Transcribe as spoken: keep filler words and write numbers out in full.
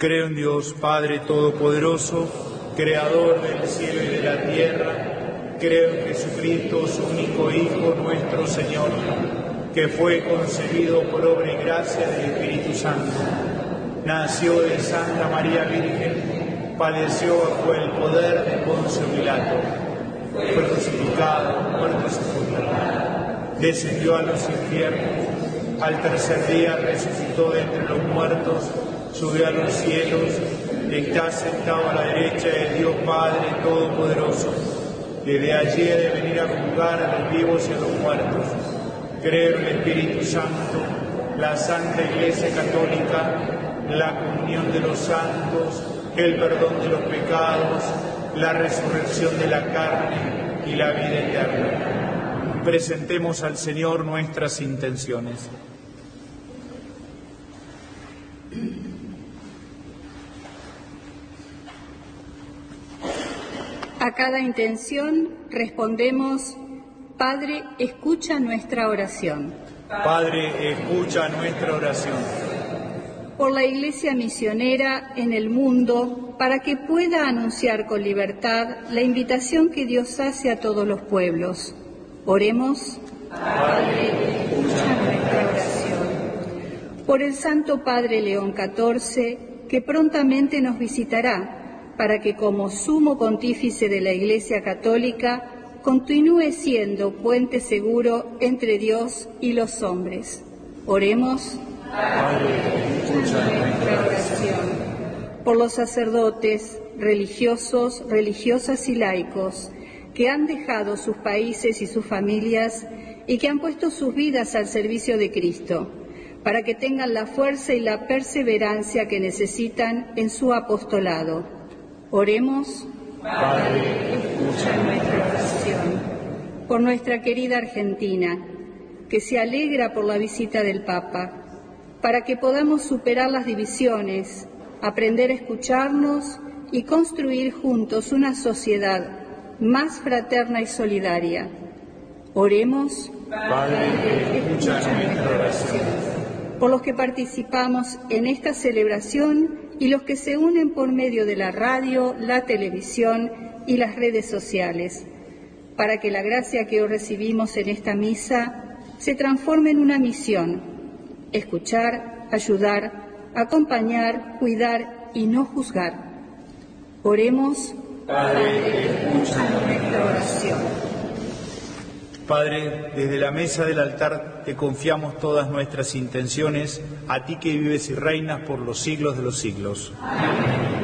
Creo en Dios, Padre Todopoderoso, Creador del cielo y de la tierra. Creo en Jesucristo, su único Hijo, nuestro Señor, que fue concebido por obra y gracia del Espíritu Santo. Nació de Santa María Virgen, padeció bajo el poder de Poncio Pilato, fue crucificado, muerto y sepultado, descendió a los infiernos, al tercer día resucitó de entre los muertos, subió a los cielos, está sentado a la derecha de Dios Padre Todopoderoso. Desde allí ha de venir a juzgar a los vivos y a los muertos. Creo en el Espíritu Santo, la Santa Iglesia Católica, la comunión de los santos, el perdón de los pecados, la resurrección de la carne y la vida eterna. Presentemos al Señor nuestras intenciones. A cada intención respondemos: Padre, escucha nuestra oración. Padre, escucha nuestra oración. Por la Iglesia misionera en el mundo, para que pueda anunciar con libertad la invitación que Dios hace a todos los pueblos. Oremos. Padre, escucha nuestra oración. Por el Santo Padre León catorce, que prontamente nos visitará, para que como sumo pontífice de la Iglesia Católica continúe siendo puente seguro entre Dios y los hombres. Oremos. Padre, escucha nuestra oración. Por los sacerdotes, religiosos, religiosas y laicos que han dejado sus países y sus familias y que han puesto sus vidas al servicio de Cristo, para que tengan la fuerza y la perseverancia que necesitan en su apostolado. Oremos. Padre, escucha nuestra oración. Por nuestra querida Argentina, que se alegra por la visita del Papa, para que podamos superar las divisiones, aprender a escucharnos y construir juntos una sociedad más fraterna y solidaria. Oremos. Padre, escucha nuestra oración. Por los que participamos en esta celebración y los que se unen por medio de la radio, la televisión y las redes sociales, para que la gracia que hoy recibimos en esta misa se transforme en una misión: escuchar, ayudar, acompañar, cuidar y no juzgar. Oremos. Padre, escucha nuestra oración. Padre, desde la mesa del altar te confiamos todas nuestras intenciones, a ti que vives y reinas por los siglos de los siglos. Amén.